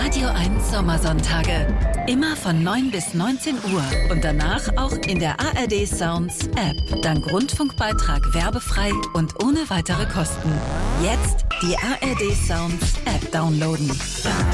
Radio 1 Sommersonntage. Immer von 9 bis 19 Uhr und danach auch in der ARD Sounds App. Dank Rundfunkbeitrag werbefrei und ohne weitere Kosten. Jetzt die ARD Sounds App downloaden.